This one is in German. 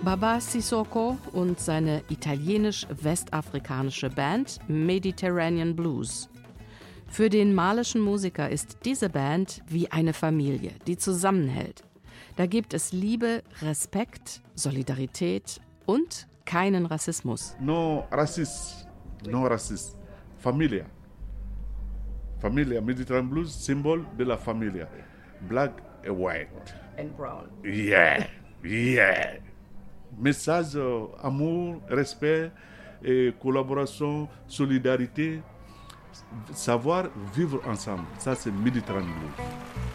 Baba Sissoko und seine italienisch-westafrikanische Band Mediterranean Blues. Für den malischen Musiker ist diese Band wie eine Familie, die zusammenhält. Da gibt es Liebe, Respekt, Solidarität und keinen Rassismus. No racist, no racist. Familia. Familia, Mediterranean Blues, Symbol de la Familia. Black and white. And brown. Yeah, yeah. Message, amour, respect, collaboration, solidarité, savoir vivre ensemble. Ça, c'est Mediterranean Blues.